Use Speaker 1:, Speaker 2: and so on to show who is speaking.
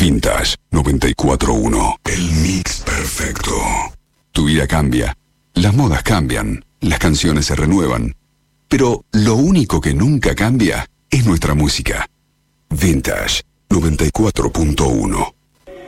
Speaker 1: Vintage 94.1. El mix perfecto. Tu vida cambia, las modas cambian, las canciones se renuevan, pero lo único que nunca cambia es nuestra música. Vintage 94.1.